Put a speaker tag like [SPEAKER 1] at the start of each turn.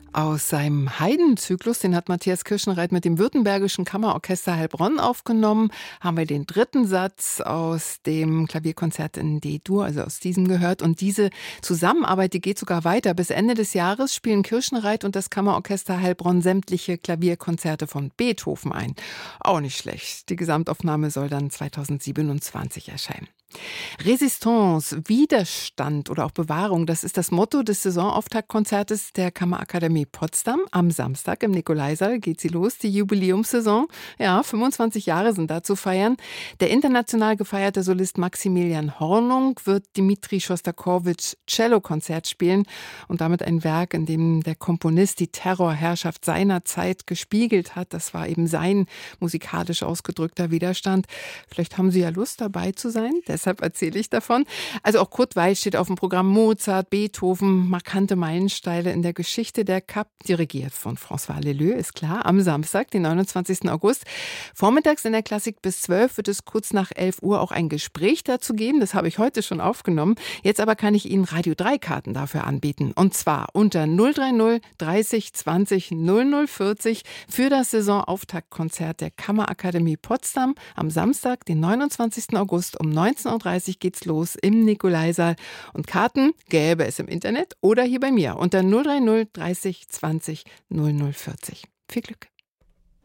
[SPEAKER 1] Aus seinem Haydn-Zyklus, den hat Matthias Kirschenreit mit dem Württembergischen Kammerorchester Heilbronn aufgenommen, haben wir den dritten Satz aus dem Klavierkonzert in D-Dur, also aus diesem gehört. Und diese Zusammenarbeit, die geht sogar weiter. Bis Ende des Jahres spielen Kirschenreit und das Kammerorchester Heilbronn sämtliche Klavierkonzerte von Beethoven ein. Auch nicht schlecht. Die Gesamtaufnahme soll dann 2027 erscheinen. Resistance, Widerstand oder auch Bewahrung, das ist das Motto des Saisonauftaktkonzertes der Kammerakademie Potsdam. Am Samstag im Nikolaisaal geht sie los, die Jubiläumssaison. Ja, 25 Jahre sind da zu feiern. Der international gefeierte Solist Maximilian Hornung wird Dmitri Schostakowitschs Cellokonzert spielen und damit ein Werk, in dem der Komponist die Terrorherrschaft seiner Zeit gespiegelt hat. Das war eben sein musikalisch ausgedrückter Widerstand. Vielleicht haben Sie ja Lust, dabei zu sein. Deshalb erzähle ich davon. Also auch Kurt Weill steht auf dem Programm, Mozart, Beethoven, markante Meilensteine in der Geschichte der Kapp, dirigiert von François Leleux, ist klar, am Samstag, den 29. August. Vormittags in der Klassik bis 12 wird es kurz nach 11 Uhr auch ein Gespräch dazu geben. Das habe ich heute schon aufgenommen. Jetzt aber kann ich Ihnen Radio 3 Karten dafür anbieten. Und zwar unter 030 30 20 0040 für das Saisonauftaktkonzert der Kammerakademie Potsdam am Samstag, den 29. August um 19:30 Uhr geht's los im Nikolaisaal. Und Karten gäbe es im Internet oder hier bei mir unter 030 30 20 0040. Viel Glück!